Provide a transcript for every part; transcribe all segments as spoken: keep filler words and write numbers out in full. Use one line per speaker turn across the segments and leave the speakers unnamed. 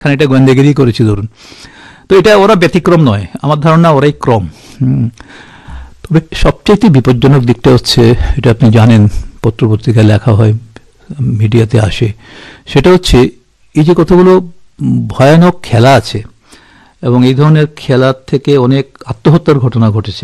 খানিকটা গোয়েন্দাগিরি করেছি ধরুন। তো এটা ওরা ব্যতিক্রম নয়, আমার ধারণা ওরাই ক্রম। তবে সবচেয়ে বিপজ্জনক দিকটা হচ্ছে, এটা আপনি জানেন, পত্রপত্রিকায় লেখা হয়, মিডিয়াতে আসে, সেটা হচ্ছে এই যে কতগুলো ভয়ানক খেলা আছে এবং এই ধরনের খেলার থেকে অনেক আত্মহত্যার ঘটনা ঘটেছে।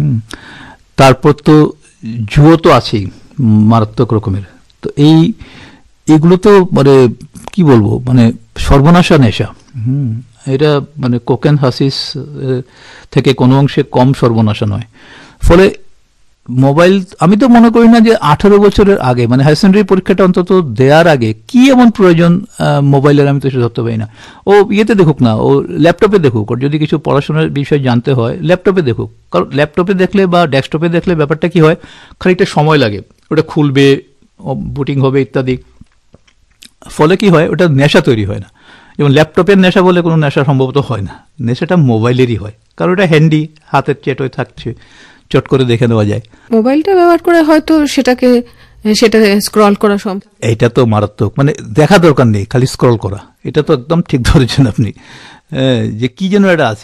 তারপর তো জুয়ো তো আছেই মারাত্মক রকমের। তো এই এগুলো তো মানে কি বলবো, মানে সর্বনাশা নেশা। হুম এটা মানে কোকেন হাসিস থেকে কোনো অংশে কম সর্বনাশা নয়। ফলে মোবাইল, আমি তো মনে করি না যে আঠারো বছরের আগে, মানে হায়ার সেকেন্ডারি পরীক্ষাটা অন্তত দেওয়ার আগে কি এমন প্রয়োজন মোবাইলের, আমি তো সেটা ধরতে পারি না। ও ইয়েতে দেখুক না, ও ল্যাপটপে দেখুক, ওর যদি কিছু পড়াশোনার বিষয় জানতে হয় ল্যাপটপে দেখুক। কারণ ল্যাপটপে দেখলে বা ডেস্কটপে দেখলে ব্যাপারটা কি হয়, খানিকটা সময় লাগে, ওটা খুলবে, বুটিং হবে ইত্যাদি। ফলে কি হয়, ওটা নেশা তৈরি হয় না। যেমন ল্যাপটপের নেশা বলে কোনো নেশা সম্ভবত হয় না, নেশাটা মোবাইলেরই হয়, কারণ ওটা হ্যান্ডি, হাতের চেটোয় থাকছে, চট করে দেখে নেওয়া যায়।
মোবাইলটা ব্যবহার করে হয়তো সেটাকে সেটা স্ক্রল করা সম্ভব।
এটা তো মারাত্মক, মানে দেখা দরকার নেই, খালি স্ক্রল করা। এটা তো একদম ঠিক ধরেছেন আপনি, যে কি যেন এটা আছে।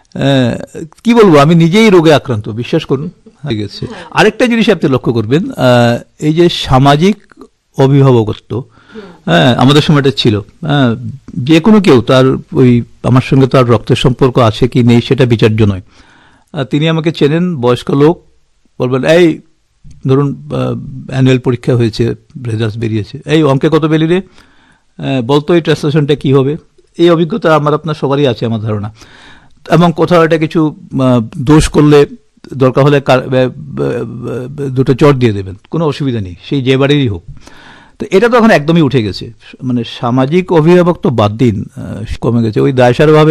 কি বলবো, আমি নিজেই রোগে আক্রান্ত, বিশ্বাস করুন। ঠিক আছে, আরেকটা জিনিস আপনি লক্ষ্য করবেন, এই যে সামাজিক অভিভাবকত্ব, হ্যাঁ আমাদের সময় এটা ছিল। হ্যাঁ যে কোনো কেউ, তার ওই আমার সঙ্গে তার রক্তের সম্পর্ক আছে কি নেই সেটা বিচার্য নয়। তিনি আমাকে চেনেন, বয়স্ক লোক, বলবেন এই ধরুন অ্যানুয়াল পরীক্ষা হয়েছে, রেজাল্ট বেরিয়েছে, এই অঙ্কে কত পেলি রে, বলতো এই ট্রান্সলেশনটা কি হবে। এই অভিজ্ঞতা আমার আপনার সবারই আছে আমার ধারণা। এবং কোথাও এটা কিছু দোষ করলে দরকার হলে দুটো চট দিয়ে দেবেন, কোনো অসুবিধা নেই, সেই যে বাড়িরই হোক। তো এটা তো এখন একদমই উঠে গেছে, মানে সামাজিক অভিভাবক তো বাদ দিন, কমে গেছে। ওই দায়সারভাবে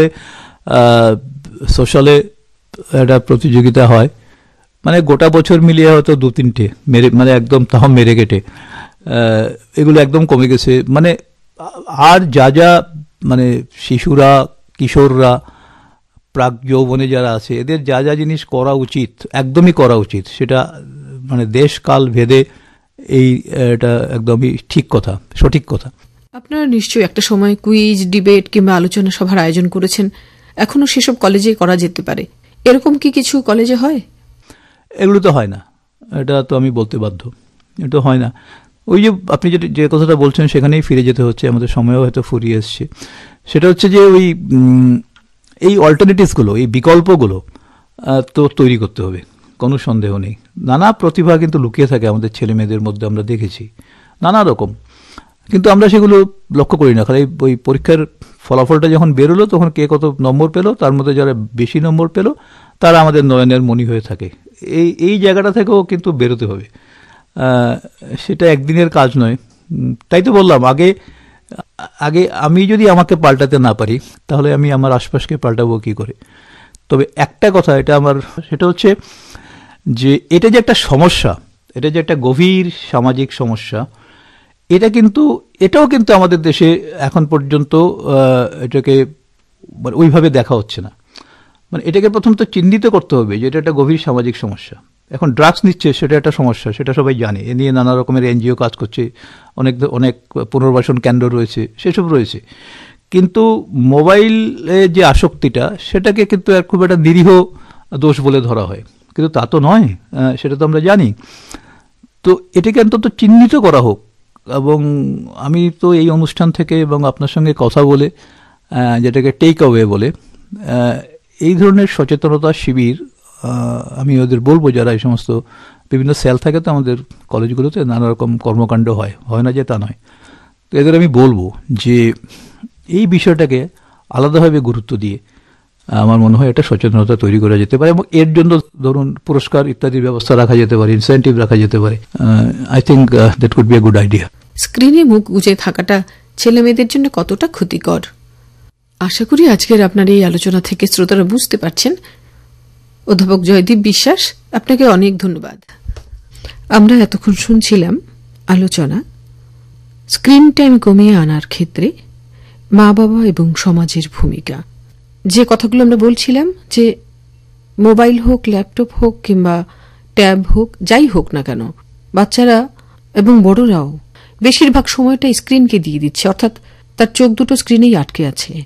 সোশ্যালে একটা প্রতিযোগিতা হয়, মানে গোটা বছর মিলিয়ে হয়তো দু তিনটে মেরে, মানে একদম তাও মেরে কেটে, এগুলো একদম কমে গেছে। মানে আর যা যা মানে শিশুরা, কিশোররা, প্রাক যৌবনে যারা আছে, এদের যা যা জিনিস করা উচিত, একদমই করা উচিত, সেটা মানে দেশ কাল ভেদে এই এটা একদমই ঠিক কথা, সঠিক কথা।
আপনারা নিশ্চয়ই একটা সময় কুইজ, ডিবেট কিংবা আলোচনা সভার আয়োজন করেছেন, এখনো সেসব কলেজে করা যেতে পারে, এরকম কি কিছু কলেজে হয়?
এগুলো তো হয় না, এটা তো আমি বলতে বাধ্য, এটা হয় না। ওই যে আপনি যে যে কথাটা বলছেন সেখানেই ফিরে যেতে হচ্ছে, আমাদের সময়ও হয়তো ফুরিয়ে এসছে। সেটা হচ্ছে যে ওই এই অল্টারনেটিভসগুলো, এই বিকল্পগুলো তো তৈরি করতে হবে, কোনো সন্দেহ নেই। নানা প্রতিভা কিন্তু লুকিয়ে থাকে আমাদের ছেলে মেয়েদের মধ্যে, আমরা দেখেছি নানা রকম, কিন্তু আমরা সেগুলো লক্ষ্য করি না। খালি ওই পরীক্ষার ফলাফলটা যখন বেরোলো তখন কে কত নম্বর পেল, তার মধ্যে যারা বেশি নম্বর পেল তারা আমাদের নয়নের মণি হয়ে থাকে। এই এই জায়গাটা থেকেও কিন্তু বেরোতে হবে, সেটা একদিনের কাজ নয়। তাই তো বললাম, আগে আগে আমি যদি আমাকে পাল্টাতে না পারি তাহলে আমি আমার আশপাশকে পাল্টাবো কী করে। তবে একটা কথা, এটা আমার, সেটা হচ্ছে যে এটা যে একটা সমস্যা, এটা যে একটা গভীর সামাজিক সমস্যা, এটা কিন্তু এটাও কিন্তু আমাদের দেশে এখন পর্যন্ত এটাকে মানে ওইভাবে দেখা হচ্ছে না। মানে এটাকে প্রথমত চিহ্নিত করতে হবে যে এটা একটা গভীর সামাজিক সমস্যা। এখন ড্রাগস নিচ্ছে, সেটা একটা সমস্যা, সেটা সবাই জানে, এ নিয়ে নানা রকমের এনজিও কাজ করছে, অনেক অনেক পুনর্বাসন কেন্দ্র রয়েছে, সেসব রয়েছে। কিন্তু মোবাইলে যে আসক্তিটা, সেটাকে কিন্তু খুব একটা নিরীহ দোষ বলে ধরা হয়, কিন্তু তা তো নয়, সেটা তো আমরা জানি। তো এটাকে অন্তত চিহ্নিত করা হোক। এবং আমি তো এই অনুষ্ঠান থেকে এবং আপনার সঙ্গে কথা বলে, যেটাকে টেক অ্যাওয়ে বলে, এই ধরনের সচেতনতা শিবির আমি ওদের বলবো, যারা এই সমস্ত বিভিন্ন সেল থাকে তো আমাদের কলেজগুলোতে, নানা রকম কর্মকাণ্ড হয়, হয় না যে তা নয়, তো এদের আমি বলবো যে এই বিষয়টাকে আলাদাভাবে গুরুত্ব দিয়ে আমার মনে হয় একটা সচেতনতা তৈরি করা যেতে পারে, এবং এর জন্য ধরুন পুরস্কার ইত্যাদির ব্যবস্থা রাখা যেতে পারে, ইনসেন্টিভ রাখা যেতে পারে। I think that could B a good idea.
স্ক্রিনে মুখ গুজে থাকাটা ছেলে মেয়েদের জন্য কতটা ক্ষতিকর, আশা করি আজকের আপনার এই আলোচনা থেকে শ্রোতারা বুঝতে পারছেন। অধ্যাপক জয়দীপ বিশ্বাস, আপনাকে অনেক ধন্যবাদ। আমরা এতক্ষণ শুনছিলাম আলোচনা স্ক্রিন টাইম কমিয়ে আনার ক্ষেত্রে মা বাবা এবং সমাজের ভূমিকা। যে কথাগুলো আমরা বলছিলাম, যে মোবাইল হোক, ল্যাপটপ হোক কিংবা ট্যাব হোক, যাই হোক না কেন, বাচ্চারা এবং বড়রাও বেশিরভাগ সময়টা স্ক্রিনকে দিয়ে দিচ্ছে। অর্থাৎ তার চোখ দুটো স্ক্রিনেই আটকে আছে।